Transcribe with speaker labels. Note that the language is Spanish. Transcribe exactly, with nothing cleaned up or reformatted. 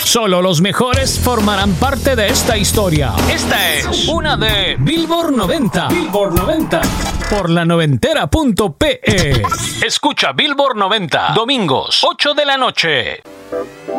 Speaker 1: Solo los mejores formarán parte de esta historia. Esta es una de Billboard noventa. Billboard noventa. Por la noventera punto pe. Escucha Billboard noventa, domingos, ocho de la noche.